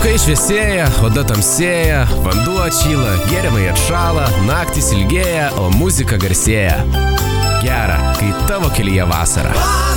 Laukai šviesėja, oda tamsėja, vanduo atšyla, gėrimai atšala, naktys ilgėja, o muzika garsėja. Gera, kai tavo kelyje vasara.